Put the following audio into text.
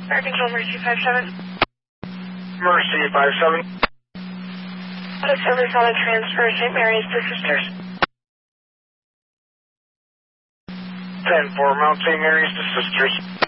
Air Control Mercy 57. Mercy 57. Out of service on a transfer, St. Mary's to Sisters. 10-4, Mount St. Mary's to Sisters.